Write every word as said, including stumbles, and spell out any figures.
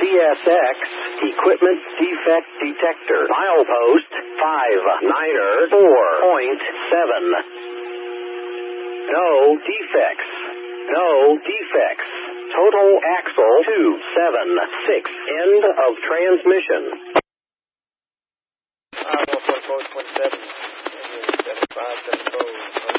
C S X Equipment Defect Detector. Milepost five niner four point seven. No defects. No defects. Total axle two seven six. End of transmission. five one four point seven. seven five seven four.